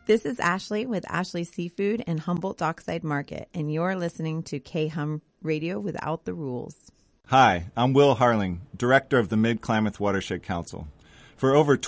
This is Ashley with Ashley Seafood and Humboldt Dockside Market, and you're listening to K-Hum Radio Without the Rules. Hi, I'm Will Harling, Director of the Mid-Klamath Watershed Council. For over